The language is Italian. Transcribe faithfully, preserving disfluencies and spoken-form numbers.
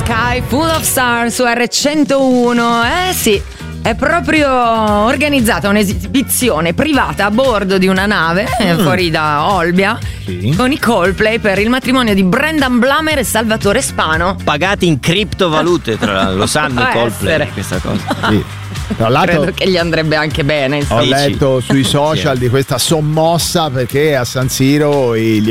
Sky Full of Stars su erre centouno. Eh sì, è proprio organizzata un'esibizione privata a bordo di una nave mm. fuori da Olbia, sì, con i Coldplay per il matrimonio di Brendan Blamer e Salvatore Spano. Pagati in criptovalute, tra l'altro, lo sanno i Coldplay essere. Questa cosa. Sì. Tra l'altro, credo che gli andrebbe anche bene. Ho letto sui social di questa sommossa perché a San Siro gli